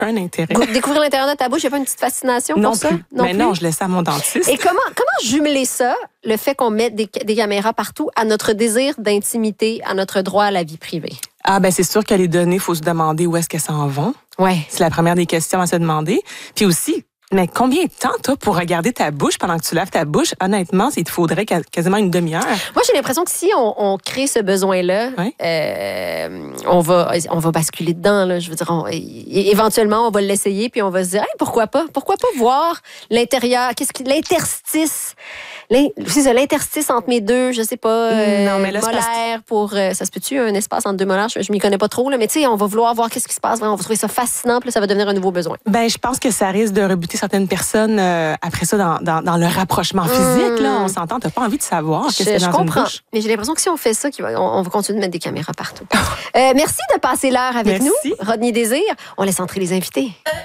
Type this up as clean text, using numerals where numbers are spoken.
aucun intérêt. Découvrir l'intérieur de ta bouche, il n'y a pas une petite fascination Non pour ça? plus. Mais non, je laisse ça à mon dentiste. Et comment jumeler ça, le fait qu'on mette des caméras partout, à notre désir d'intimité, à notre droit à la vie privée? Ah, ben c'est sûr que les données, il faut se demander où est-ce qu'elles s'en vont. Ouais. C'est la première des questions à se demander. Puis aussi, mais combien de temps, toi, pour regarder ta bouche pendant que tu laves ta bouche? Honnêtement, il te faudrait quasiment une demi-heure. Moi, j'ai l'impression que si on crée ce besoin-là, Oui. on va basculer dedans. Là. Je veux dire, éventuellement, on va l'essayer, puis on va se dire, hey, pourquoi pas? Pourquoi pas voir l'intérieur? L'interstice? C'est ça, l'interstice entre mes deux, je sais pas, non, mais là, molaires pour... ça se peut-tu, un espace entre deux molaires? Je m'y connais pas trop, là, mais tu sais, on va vouloir voir qu'est-ce qui se passe. On va trouver ça fascinant, puis là, ça va devenir un nouveau besoin. Ben, je pense que ça risque de rebuter certaines personnes après ça dans le rapprochement physique. Là, on s'entend, t'as pas envie de savoir qu'est-ce qu'il y a dans une bouche. Mais j'ai l'impression que si on fait ça, on va continuer de mettre des caméras partout. Merci de passer l'heure avec nous, Rodney Désir. On laisse entrer les invités.